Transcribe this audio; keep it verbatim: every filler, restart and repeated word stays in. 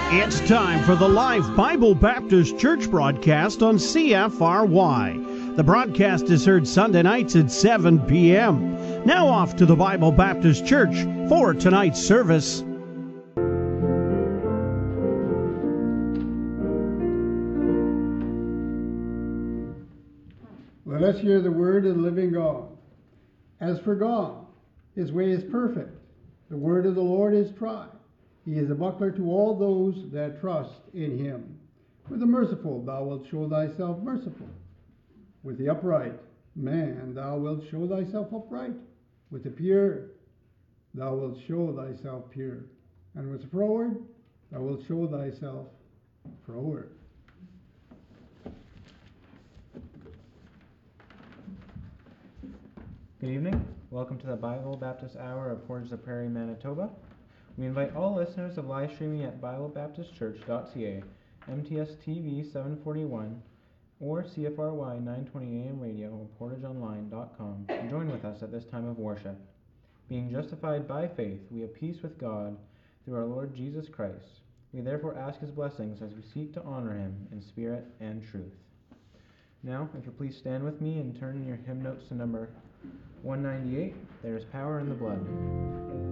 It's time for the live Bible Baptist Church broadcast on C F R Y. The broadcast is heard Sunday nights at seven p.m. Now off to the Bible Baptist Church for tonight's service. Let us hear the word of the living God. As for God, his way is perfect. The word of the Lord is tried. He is a buckler to all those that trust in him. With the merciful thou wilt show thyself merciful. With the upright man thou wilt show thyself upright. With the pure thou wilt show thyself pure. And with the froward thou wilt show thyself froward. Good evening. Welcome to the Bible Baptist Hour of Portage la Prairie, Manitoba. We invite all listeners of live streaming at bible baptist church dot c a, M T S T V seven forty-one, or C F R Y nine twenty A M radio or portage online dot com to join with us at this time of worship. Being justified by faith, we have peace with God through our Lord Jesus Christ. We therefore ask his blessings as we seek to honor him in spirit and truth. Now, if you'll please stand with me and turn your hymn notes to number one ninety-eight, There is Power in the Blood.